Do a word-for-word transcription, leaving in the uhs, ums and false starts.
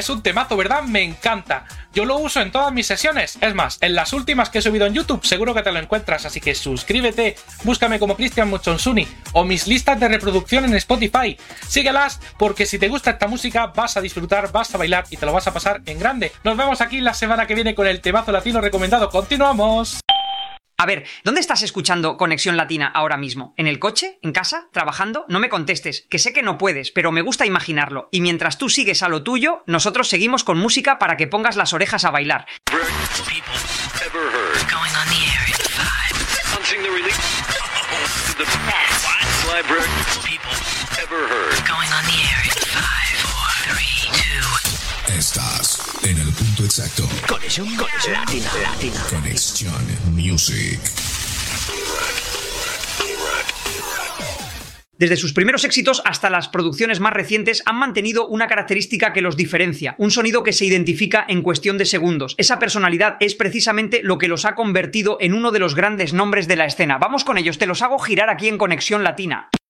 Es un temazo, ¿verdad? Me encanta. Yo lo uso en todas mis sesiones. Es más, en las últimas que he subido en YouTube seguro que te lo encuentras, así que suscríbete, búscame como Cristian Mochonsuni o mis listas de reproducción en Spotify. Síguelas porque si te gusta esta música vas a disfrutar, vas a bailar y te lo vas a pasar en grande. Nos vemos aquí la semana que viene con el temazo latino recomendado. ¡Continuamos! A ver, ¿dónde estás escuchando Conexión Latina ahora mismo? ¿En el coche? ¿En casa? ¿Trabajando? No me contestes, que sé que no puedes, pero me gusta imaginarlo. Y mientras tú sigues a lo tuyo, nosotros seguimos con música para que pongas las orejas a bailar. Estás en el punto exacto. Conexión, conexión latina, latina. Conexión Music. Desde sus primeros éxitos hasta las producciones más recientes han mantenido una característica que los diferencia, un sonido que se identifica en cuestión de segundos. Esa personalidad es precisamente lo que los ha convertido en uno de los grandes nombres de la escena. Vamos con ellos, te los hago girar aquí en Conexión Latina.